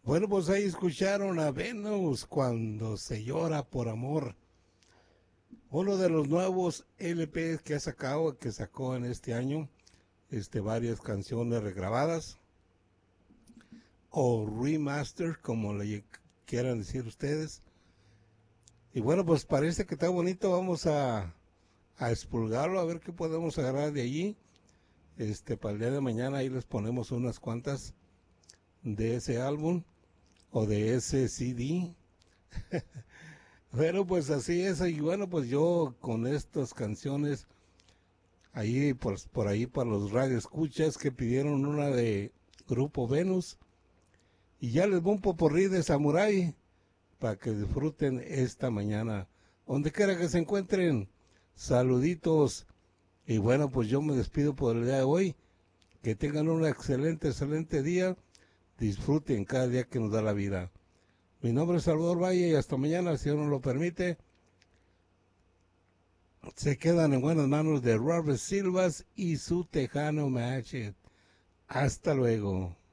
Bueno, pues ahí escucharon a Venus cuando se llora por amor. Uno de los nuevos LPs que ha sacado, que sacó en este año, varias canciones regrabadas o remaster, como le quieran decir ustedes. Y bueno, pues parece que está bonito. Vamos a expulgarlo, a ver qué podemos agarrar de allí. Para el día de mañana ahí les ponemos unas cuantas de ese álbum o de ese CD. Pero pues así es, y bueno, pues yo con estas canciones, ahí por ahí para los radioescuchas que pidieron una de Grupo Venus, y ya les voy un poporrí de Samurai, para que disfruten esta mañana, donde quiera que se encuentren, saluditos, y bueno, pues yo me despido por el día de hoy, que tengan un excelente día, disfruten cada día que nos da la vida. Mi nombre es Salvador Valle y hasta mañana, si Dios nos lo permite. Se quedan en buenas manos de Robert Silvas y su Tejano Matchet. Hasta luego.